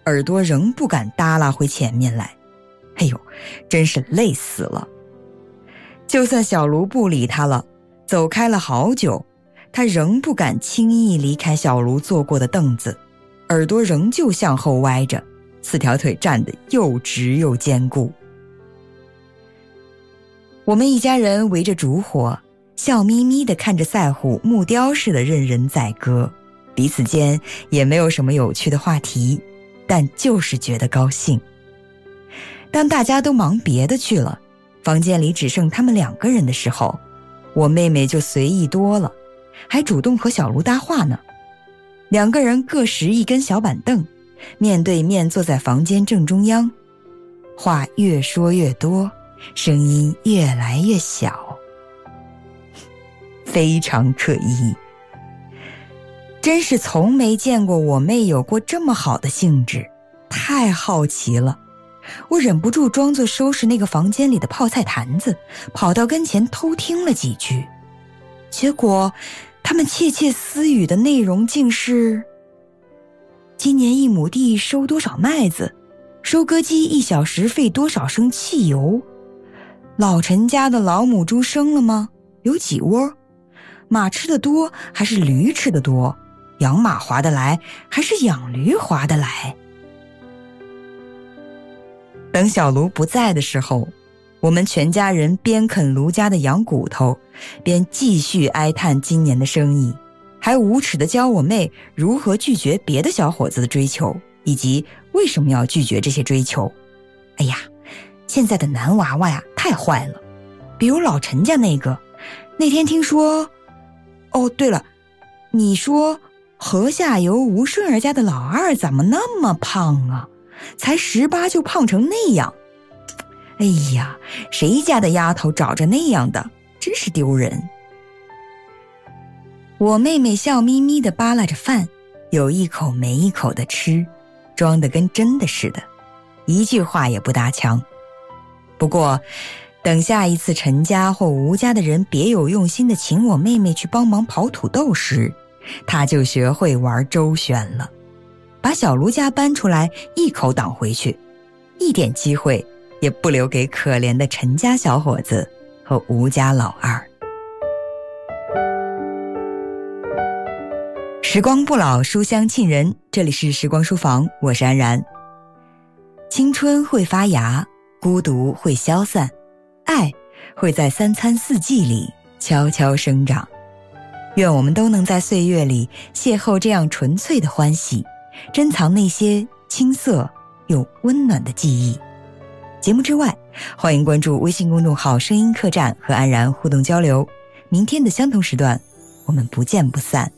耳朵仍不敢耷拉回前面来。哎呦，真是累死了。就算小卢不理他了，走开了好久，他仍不敢轻易离开小卢坐过的凳子，耳朵仍旧向后歪着，4条腿站得又直又坚固。我们一家人围着烛火，笑眯眯地看着赛虎木雕似的任人宰割，彼此间也没有什么有趣的话题，但就是觉得高兴。当大家都忙别的去了，房间里只剩他们2个人的时候，我妹妹就随意多了，还主动和小卢搭话呢。2个人各拾一根小板凳，面对面坐在房间正中央，话越说越多，声音越来越小，非常可疑。真是从没见过我妹有过这么好的兴致，太好奇了。我忍不住装作收拾那个房间里的泡菜坛子，跑到跟前偷听了几句。结果他们窃窃私语的内容竟是：今年1亩地收多少麦子，收割机1小时费多少升汽油，老陈家的老母猪生了吗？有几窝？马吃得多还是驴吃得多？养马划得来还是养驴划得来？等小卢不在的时候，我们全家人边啃卢家的羊骨头，边继续哀叹今年的生意，还无耻地教我妹如何拒绝别的小伙子的追求，以及为什么要拒绝这些追求。哎呀，现在的男娃娃呀，太坏了。比如老陈家那个，那天听说，哦，对了，你说河下游吴顺儿家的老二怎么那么胖啊？才18就胖成那样。哎呀，谁家的丫头找着那样的，真是丢人。我妹妹笑眯眯地扒拉着饭，有一口没一口地吃，装得跟真的似的，一句话也不搭腔。不过等下一次陈家或吴家的人别有用心地请我妹妹去帮忙刨土豆时，她就学会玩周旋了，把小卢家搬出来一口挡回去，一点机会也不留给可怜的陈家小伙子和吴家老二。时光不老，书香沁人，这里是时光书房，我是安然。青春会发芽，孤独会消散，爱会在3餐4季里悄悄生长。愿我们都能在岁月里邂逅这样纯粹的欢喜，珍藏那些青涩又温暖的记忆。节目之外，欢迎关注微信公众号声音客栈和安然互动交流。明天的相同时段，我们不见不散。